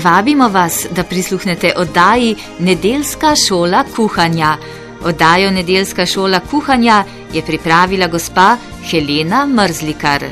Vabimo vas, da prisluhnete oddaji Nedeljska šola kuhanja. Oddajo Nedeljska šola kuhanja je pripravila gospa Helena Mrzlikar.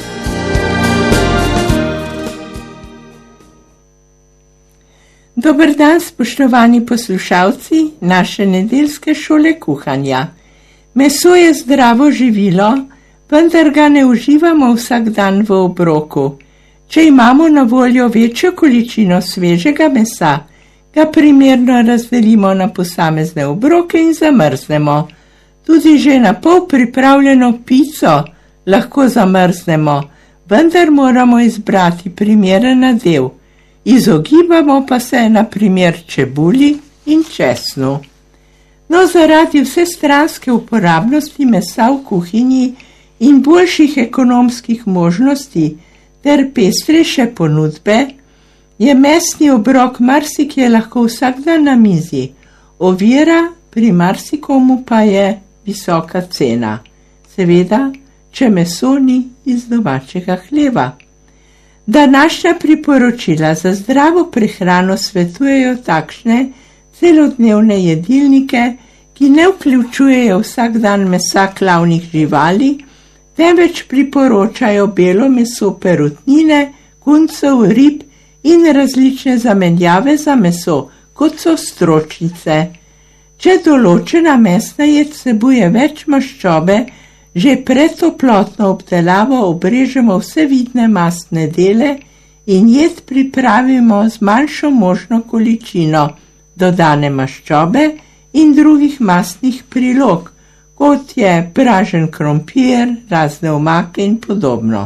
Dober dan, spoštovani poslušalci naše Nedeljske šole kuhanja. Meso je zdravo živilo, vendar ga ne uživamo vsak dan v obroku. Če imamo na voljo večjo količino svežega mesa, ga primerno razdelimo na posamezne obroke in zamrznemo. Tudi že na pol pripravljeno pico lahko zamrznemo, vendar moramo izbrati primeren nadev. Izogibamo pa se na primer čebuli in česnu. No, zaradi vsestranske uporabnosti mesa v kuhinji in boljših ekonomskih možnosti ter pestrejše ponudbe, je mesni obrok marsikje lahko vsak dan na mizi. Ovira pri marsikomu pa je visoka cena. Seveda, če meso ni iz domačega hleva. Današnja priporočila za zdravo prehrano svetujejo takšne celodnevne jedilnike, ki ne vključujejo vsak dan mesa klavnih živali, temveč priporočajo belo meso perutnine, kuncev, rib in različne zamenjave za meso, kot so stročnice. Če določena mesna jed vsebuje več maščobe, že pred toplotno obdelavo obrežemo vse vidne mastne dele in jed pripravimo z manjšo možno količino dodane maščobe in drugih mastnih prilog, kot je pražen krompir, razne omake in podobno.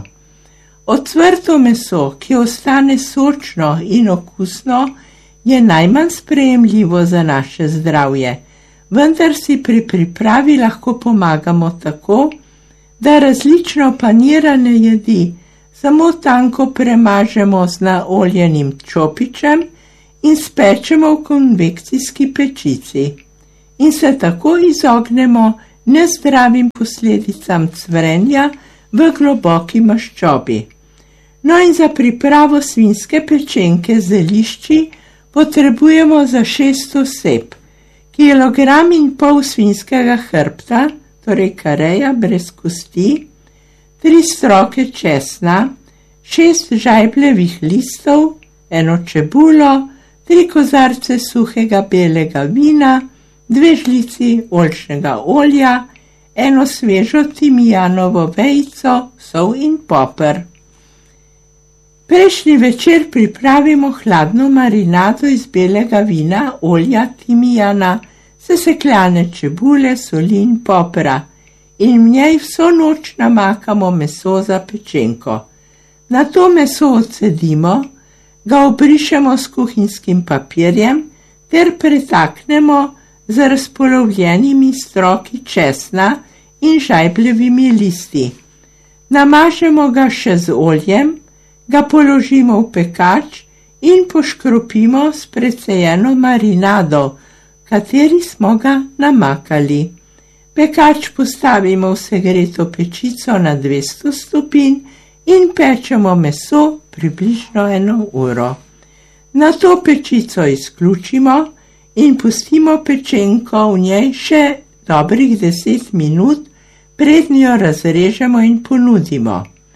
Ocvrto meso, ki ostane sočno in okusno, je najmanj sprejemljivo za naše zdravje, vendar si pri pripravi lahko pomagamo tako, da različno panirane jedi samo tanko premažemo z naoljenim čopičem in spečemo v konvekcijski pečici. In se tako izognemo nezdravim posledicam cvrenja v globoki maščobi. No, in za pripravo svinjske pečenke z zelišči potrebujemo za 6 oseb 1,5 kg svinjskega hrbta, torej kareja brez kosti, 3 stroke česna, 6 žajbljevih listov, 1 čebulo, 3 kozarce suhega belega vina, 2 žlici oljčnega olja, 1 svežo timijanovo vejico, sol in poper. Prejšnji večer pripravimo hladno marinado iz belega vina, olja, timijana, sesekljane čebule, soli in popra in v njej vso noč namakamo meso za pečenko. Nato meso odcedimo, ga obrišemo s kuhinjskim papirjem ter pretaknemo z razpolovljenimi stroki česna in žajbljevimi listi. Namažemo ga še z oljem, ga položimo v pekač in poškropimo s precejeno marinado, kateri smo ga namakali. Pekač postavimo v segreto pečico na 200 stopinj in pečemo meso približno 1 uro. Nato pečico izključimo in pustimo pečenko v njej še dobrih 10 minut, preden jo razrežemo in ponudimo.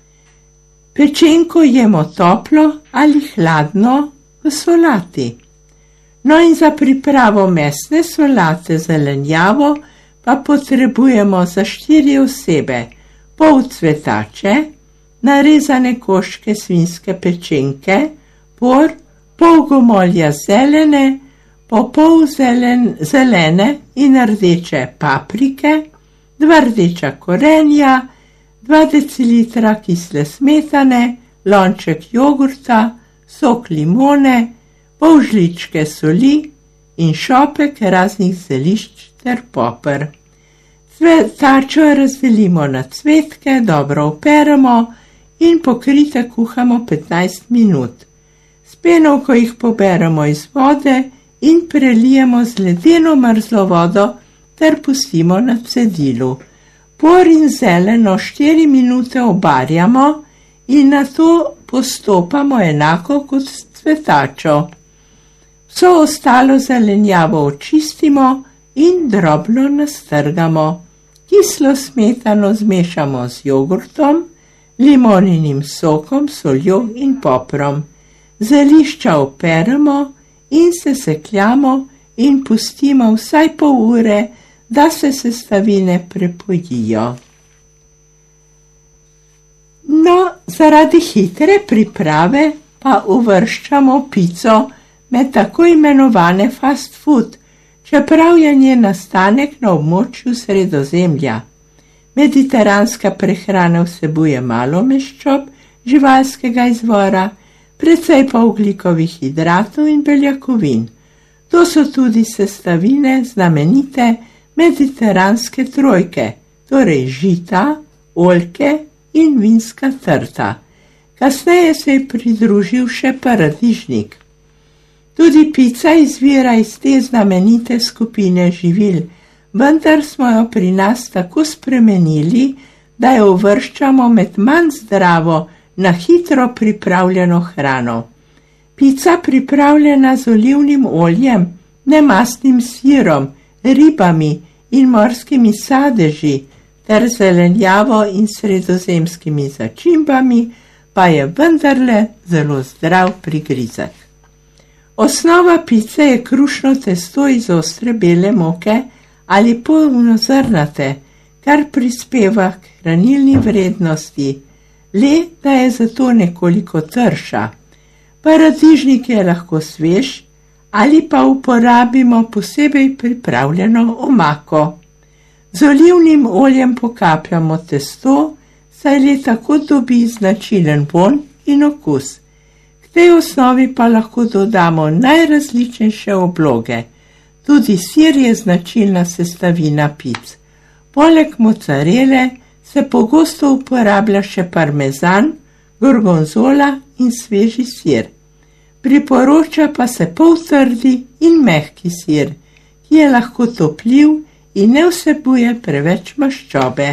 Pečenko jemo toplo ali hladno v solati. No, in za pripravo mesne solate z zelenjavo pa potrebujemo za 4 osebe pol cvetače, narezane koščke svinjske pečenke, por, pol gomolja zelene, pol zelene in rdeče paprike, 2 rdeča korenja, 2 decilitra kisle smetane, lonček jogurta, sok limone, pol žličke soli in šopek raznih zelišč ter poper. Cvetačo razdelimo na cvetke, dobro operemo in pokrite kuhamo 15 minut. S penovko jih poberemo iz vode in prelijemo z ledeno mrzlo vodo ter pustimo na cedilu. Por in zeleno 4 minute obarjamo in nato postopamo enako kot s cvetačo. Vso ostalo zelenjavo očistimo in drobno nastrgamo. Kislo smetano zmešamo z jogurtom, limoninim sokom, soljo in poprom. Zelišča operemo in sesekljamo in pustimo vsaj pol ure, da se sestavine prepojijo. No, zaradi hitre priprave pa uvrščamo pico med tako imenovane fast food, čeprav je njen nastanek na območju Sredozemlja. Mediteranska prehrana vsebuje malo maščob živalskega izvora, precej pa ogljikovih hidratov in beljakovin. To so tudi sestavine znamenite mediteranske trojke, torej žita, oljke in vinska trta. Kasneje se je pridružil še paradižnik. Tudi pica izvira iz te znamenite skupine živil, vendar smo jo pri nas tako spremenili, da jo uvrščamo med manj zdravo, na hitro pripravljeno hrano. Pica pripravljena z olivnim oljem, nemastnim sirom, ribami in morskimi sadeži ter zelenjavo in sredozemskimi začimbami pa je vendarle zelo zdrav prigrizek. Osnova pice je krušno testo iz ostre bele moke ali polnozrnate, kar prispeva k hranilni vrednosti, le da je zato nekoliko trša. Paradižnik je lahko svež ali pa uporabimo posebej pripravljeno omako. Z olivnim oljem pokapljamo testo, saj le tako dobi značilen vonj in okus. K tej osnovi pa lahko dodamo najrazličnejše obloge. Tudi sir je značilna sestavina pic. Poleg mocarele se pogosto uporablja še parmezan, gorgonzola in sveži sir. Priporoča pa se poltrdi in mehki sir, ki je lahko topljiv in ne vsebuje preveč maščobe.